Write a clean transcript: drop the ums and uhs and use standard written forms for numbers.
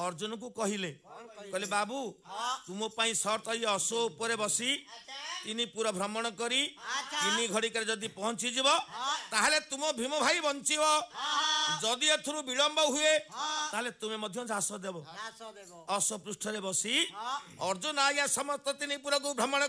अर्जुन को कहले कहले बाबू तुम पाई सर्त ये अश्व उपरे बसी तीन पूरा भ्रमण करी तीन घड़िकार जदि पहुंची जीव ताहले तुम भीम भाई बंचिव जदि एथुरु विलंब हुए ताहले तुमे मध्य झास देव अश्व पृष्ठ रे बसी अर्जुन आज्ञा समस्त तीन पूरा को भ्रमण